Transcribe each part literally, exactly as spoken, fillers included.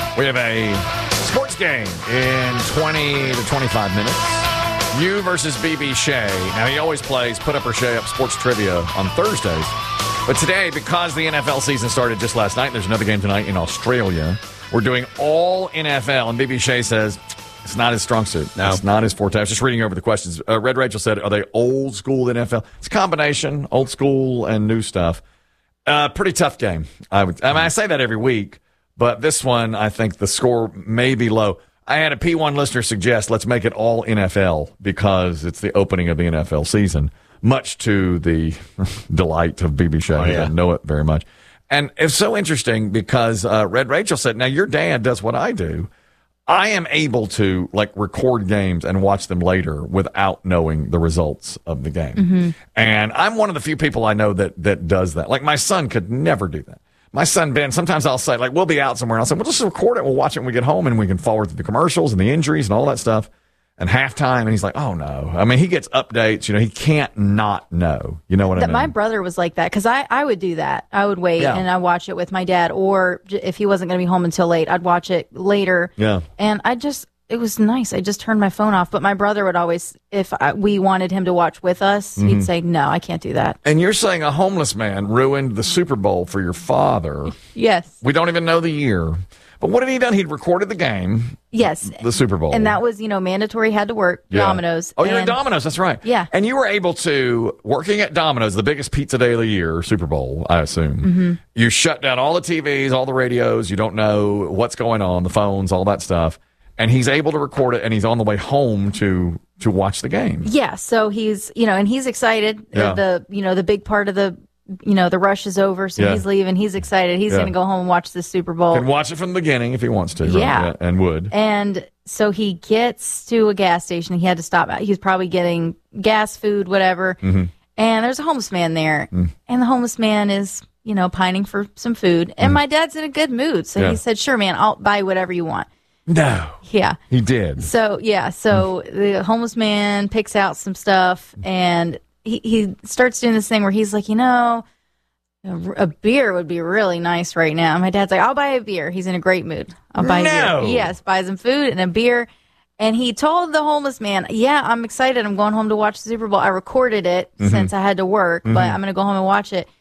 We have a sports game in twenty to twenty-five minutes. You versus B B Shea. Now, he always plays Put Up or Shea Up sports trivia on Thursdays. But today, because the N F L season started just last night, there's another game tonight in Australia. We're doing all N F L, and B B Shea says it's not his strong suit. No. It's not his forte. I was just reading over the questions. Uh, Red Rachel said, are they old school N F L? It's a combination, old school and new stuff. Uh, pretty tough game. I would. I mean, I say that every week, but this one, I think the score may be low. I had a P one listener suggest let's make it all N F L because it's the opening of the N F L season, much to the delight of B B Shea. Oh, yeah. I don't know it very much. And it's so interesting because uh, Red Rachel said, now your dad does what I do. I am able to like record games and watch them later without knowing the results of the game. Mm-hmm. And I'm one of the few people I know that that does that. Like my son could never do that. My son, Ben, sometimes I'll say, like, we'll be out somewhere, and I'll say, we'll just record it, we'll watch it when we get home, and we can forward through the commercials and the injuries and all that stuff, and halftime, and he's like, oh, no. I mean, he gets updates. You know, he can't not know. You know what I mean? My brother was like that, because I, I would do that. I would wait, yeah. and I'd watch it with my dad, or if he wasn't going to be home until late, I'd watch it later. Yeah. And I just... It was nice. I just turned my phone off. But my brother would always, if I, we wanted him to watch with us, mm-hmm. he'd say, no, I can't do that. And you're saying a homeless man ruined the Super Bowl for your father. Yes. We don't even know the year. But what had he done? He'd recorded the game. Yes. The Super Bowl. And that was, you know, mandatory, had to work, yeah. Domino's. Oh, you're at Domino's. That's right. Yeah. And you were able to, working at Domino's, the biggest pizza day of the year, Super Bowl, I assume. Mm-hmm. You shut down all the T Vs, all the radios. You don't know what's going on, the phones, all that stuff. And he's able to record it, and he's on the way home to to watch the game. Yeah, so he's, you know, and he's excited. Yeah. The, you know, the big part of the, you know, the rush is over, so yeah. he's leaving. He's excited. He's yeah. going to go home and watch the Super Bowl. Can watch it from the beginning if he wants to. Yeah. Right? And would. And so he gets to a gas station. He had to stop. He was probably getting gas, food, whatever. Mm-hmm. And there's a homeless man there. Mm. And the homeless man is, you know, pining for some food. And mm. my dad's in a good mood. So yeah. he said, sure, man, I'll buy whatever you want. No. Yeah. He did. So, yeah. So the homeless man picks out some stuff, and he, he starts doing this thing where he's like, you know, a, a beer would be really nice right now. And my dad's like, I'll buy a beer. He's in a great mood. I'll buy no. a beer. Yes, buys him food and a beer. And he told the homeless man, yeah, I'm excited. I'm going home to watch the Super Bowl. I recorded it mm-hmm. since I had to work, mm-hmm. but I'm going to go home and watch it.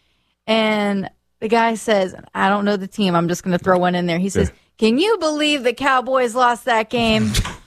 And the guy says, I don't know the team. I'm just going to throw one in there. He says, yeah. Can you believe the Cowboys lost that game?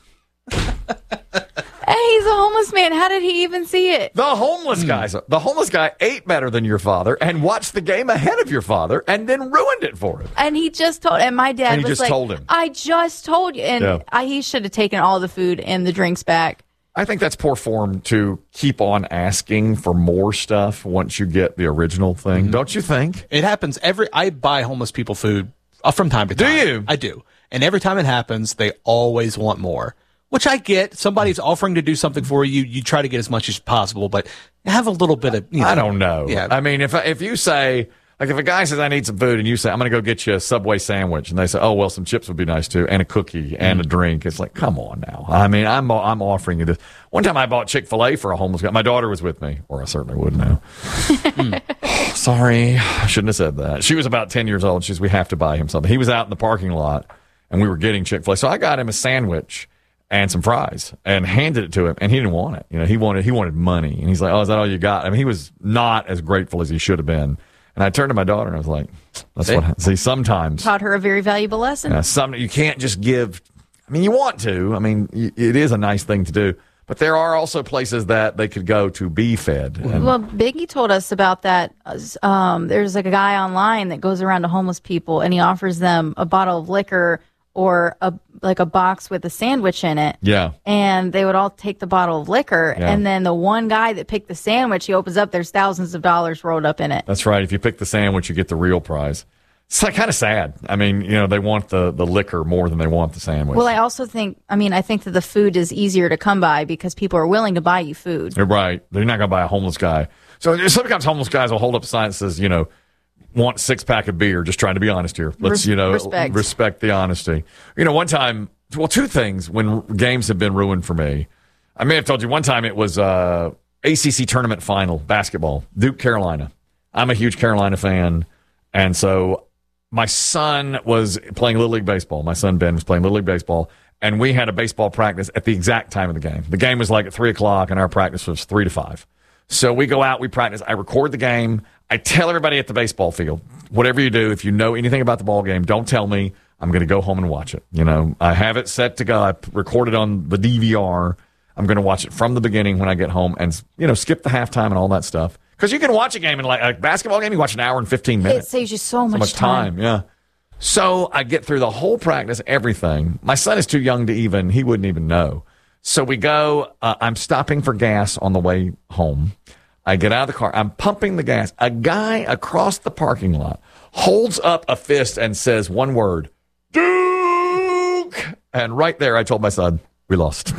Hey, he's a homeless man. How did he even see it? The homeless guy. The homeless guy ate better than your father and watched the game ahead of your father and then ruined it for him. And he just told, and my dad and he was just like, told him. I just told you. And yeah. I, he should have taken all the food and the drinks back. I think that's poor form to keep on asking for more stuff once you get the original thing. Mm-hmm. Don't you think? It happens every, I buy homeless people food Uh, from time to time. Do you? I do. And every time it happens, they always want more, which I get. Somebody's offering to do something for you. You try to get as much as possible, but have a little bit of, you know. I don't know. Yeah. I mean, if if you say, like if a guy says, I need some food, and you say, I'm going to go get you a Subway sandwich, and they say, oh, well, some chips would be nice too, and a cookie, and mm. a drink. It's like, come on now. I mean, I'm I'm offering you this. One time I bought Chick-fil-A for a homeless guy. My daughter was with me, or I certainly would now. mm. Sorry, I shouldn't have said that. She was about ten years old. She says, we have to buy him something. He was out in the parking lot, and we were getting Chick-fil-A. So I got him a sandwich and some fries and handed it to him, and he didn't want it. You know, he wanted he wanted money. And he's like, oh, is that all you got? I mean, he was not as grateful as he should have been. And I turned to my daughter, and I was like, that's see? what, see, sometimes. Taught her a very valuable lesson. Uh, some, you can't just give, I mean, you want to. I mean, it is a nice thing to do. But there are also places that they could go to be fed. And well, Biggie told us about that. Um, there's like a guy online that goes around to homeless people, and he offers them a bottle of liquor or a like a box with a sandwich in it. Yeah. And they would all take the bottle of liquor. Yeah. And then the one guy that picked the sandwich, he opens up, there's thousands of dollars rolled up in it. That's right. If you pick the sandwich, you get the real prize. It's like kind of sad. I mean, you know, they want the, the liquor more than they want the sandwich. Well, I also think, I mean, I think that the food is easier to come by because people are willing to buy you food. You're right. They're not going to buy a homeless guy. So sometimes homeless guys will hold up a sign that says, you know, want six pack of beer. Just trying to be honest here. Let's, Res- you know, respect. respect the honesty. You know, one time, well, two things when games have been ruined for me. I may have told you one time it was uh, A C C tournament final basketball, Duke Carolina. I'm a huge Carolina fan, and so my son was playing Little League Baseball. My son Ben was playing Little League Baseball, and we had a baseball practice at the exact time of the game. The game was like at three o'clock, and our practice was three to five. So we go out, we practice. I record the game. I tell everybody at the baseball field, whatever you do, if you know anything about the ball game, don't tell me. I'm going to go home and watch it. You know, I have it set to go. I record it on the D V R. I'm going to watch it from the beginning when I get home and, you know, skip the halftime and all that stuff. Because you can watch a game in like a basketball game, you watch an hour and fifteen minutes. It saves you so much, so much time. time. Yeah. So I get through the whole practice, everything. My son is too young to even, he wouldn't even know. So we go, uh, I'm stopping for gas on the way home. I get out of the car. I'm pumping the gas. A guy across the parking lot holds up a fist and says one word, Duke! And right there, I told my son, we lost.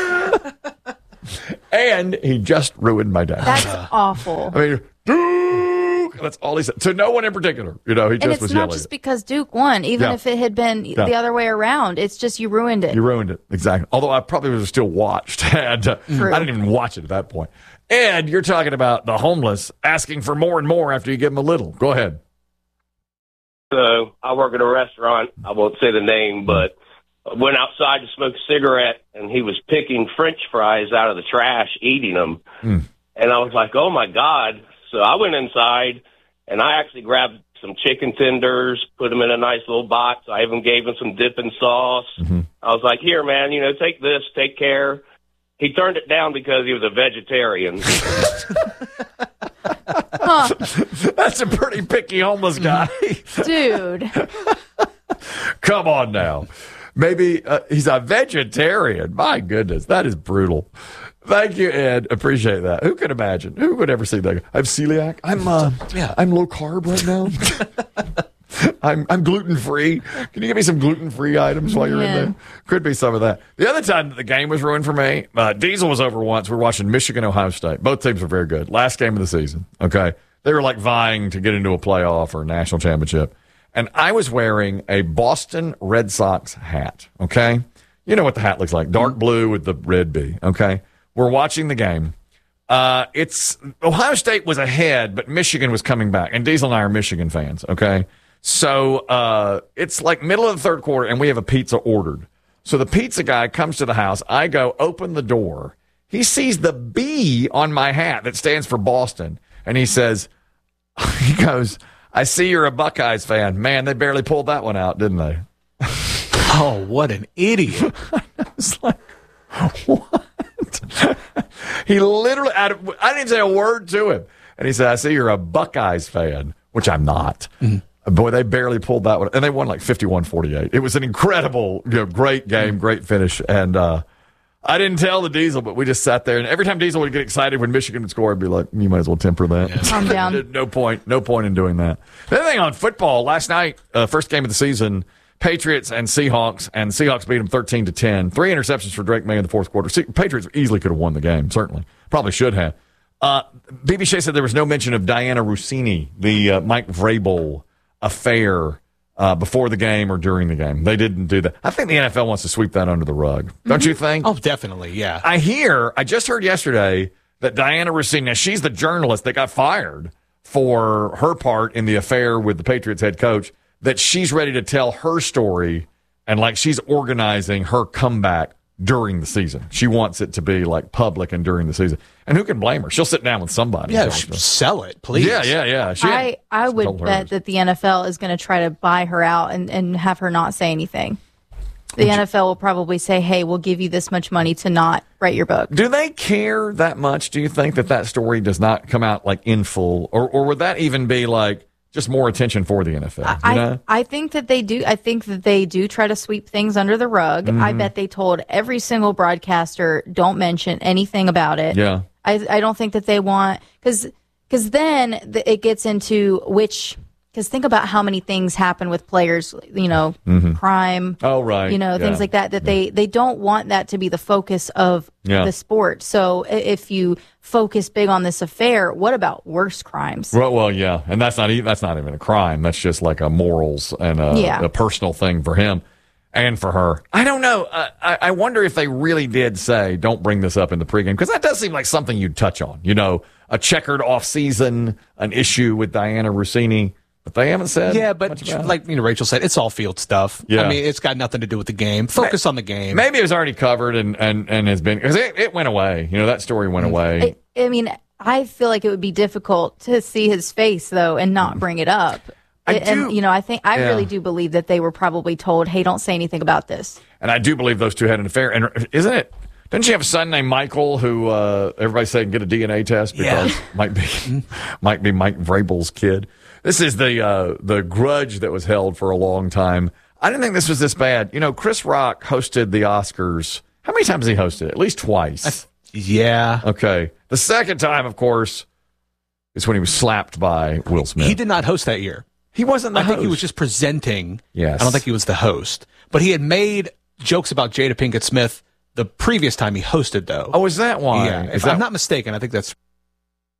And he just ruined my day. That's awful. I mean, Duke! That's all he said. To no one in particular. You know, he just and it's was not yelling. just because Duke won. Even Yeah. if it had been Yeah. the other way around, it's just you ruined it. You ruined it. Exactly. Although I probably would have still watched. And, uh, True. I didn't even watch it at that point. And you're talking about the homeless asking for more and more after you give them a little. Go ahead. So I work at a restaurant. I won't say the name, but I went outside to smoke a cigarette, and he was picking French fries out of the trash, eating them. Mm. And I was like, oh, my God. So I went inside, and I actually grabbed some chicken tenders, put them in a nice little box. I even gave him some dipping sauce. Mm-hmm. I was like, here, man, you know, take this, take care. He turned it down because he was a vegetarian. Huh, That's a pretty picky homeless guy. dude. Come on now. Maybe uh, he's a vegetarian. My goodness, that is brutal. Thank you, Ed. Appreciate that. Who could imagine? Who would ever see that? I'm celiac. I'm uh, Yeah. I'm low carb right now. I'm I'm gluten free. Can you give me some gluten free items while you're Yeah. in there? Could be some of that. The other time that the game was ruined for me, uh, Diesel was over once. We were watching Michigan, Ohio State. Both teams were very good. Last game of the season. Okay, they were like vying to get into a playoff or a national championship. And I was wearing a Boston Red Sox hat, okay? You know what the hat looks like. Dark blue with the red B, okay? We're watching the game. Uh, it's Ohio State was ahead, but Michigan was coming back. And Diesel and I are Michigan fans, okay? So uh, it's like middle of the third quarter, and we have a pizza ordered. So the pizza guy comes to the house. I go open the door. He sees the B on my hat that stands for Boston, and he says, he goes, I see you're a Buckeyes fan. Man, they barely pulled that one out, didn't they? Oh, what an idiot. It's like, what? He literally, I I didn't say a word to him. And he said, I see you're a Buckeyes fan, which I'm not. Mm-hmm. Boy, they barely pulled that one. And they won like fifty-one forty-eight. It was an incredible, you know, great game, great finish. And uh, I didn't tell the Diesel, but we just sat there. And every time Diesel would get excited when Michigan would score, I'd be like, you might as well temper that. Yeah. Calm down. No point. No point in doing that. The other thing on football, last night, uh, first game of the season, Patriots and Seahawks, and Seahawks beat them thirteen to ten. Three interceptions for Drake May in the fourth quarter. See, Patriots easily could have won the game, certainly. Probably should have. Uh, B B Shea said there was no mention of Diana Rossini, the uh, Mike Vrabel affair, uh, before the game or during the game. They didn't do that. I think the N F L wants to sweep that under the rug. Don't mm-hmm. you think? Oh, definitely, yeah. I hear, I just heard yesterday that Diana Rossini, now she's the journalist that got fired for her part in the affair with the Patriots head coach, that she's ready to tell her story and like she's organizing her comeback during the season. She wants it to be like public and during the season. And who can blame her? She'll sit down with somebody. Yeah, sell it, please. Yeah, yeah, yeah. She I, I would bet that the N F L is going to try to buy her out and, and have her not say anything. The N F L will probably say, hey, we'll give you this much money to not write your book. Do they care that much? Do you think that that story does not come out like in full? Or, or would that even be like just more attention for the N F L? You I, know? I think that they do. I think that they do try to sweep things under the rug. Mm-hmm. I bet they told every single broadcaster, don't mention anything about it. Yeah. I, I don't think that they want, because because then the, it gets into which, because think about how many things happen with players, you know, Mm-hmm. crime. Oh, right. You know, Yeah. things like that, that they, they don't want that to be the focus of Yeah. the sport. So i- if you focus big on this affair, what about worse crimes? Well, well, yeah, and that's not even that's not even a crime. That's just like a morals and a, Yeah. a personal thing for him and for her. I don't know. Uh, I, I wonder if they really did say, "Don't bring this up in the pregame," because that does seem like something you'd touch on. You know, a checkered off season, an issue with Diana Rossini. But they haven't said. Yeah, much but about it. like you know, Rachel said, it's all field stuff. Yeah. I mean, it's got nothing to do with the game. Focus on the game. Maybe it was already covered and, and, and has been, because it, it went away. You know, that story went away. I, I mean, I feel like it would be difficult to see his face, though, and not bring it up. I and, do- you know, I think, I yeah. really do believe that they were probably told, hey, don't say anything about this. And I do believe those two had an affair. And isn't it? Didn't she have a son named Michael who uh, everybody said get a D N A test because Yeah. might be might be Mike Vrabel's kid. This is the uh, the grudge that was held for a long time. I didn't think this was this bad. You know, Chris Rock hosted the Oscars. How many times has he hosted it? At least twice. Yeah. Okay. The second time, of course, is when he was slapped by Will Smith. He did not host that year. He wasn't the I host. think he was just presenting. Yes. I don't think he was the host. But he had made jokes about Jada Pinkett Smith the previous time he hosted, though. Oh, is that why? yeah. Is If that I'm not mistaken, I think that's